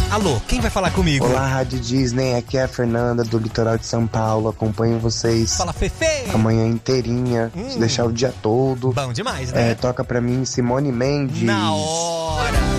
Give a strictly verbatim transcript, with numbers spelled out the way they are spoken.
Alô, quem vai falar comigo? Olá, Rádio Disney, aqui é a Fernanda do litoral de São Paulo, acompanho vocês. Fala, Fefe! Amanhã inteirinha, hum. se deixar o dia todo. Bom demais, né? É, toca pra mim Simone Mendes. Na hora!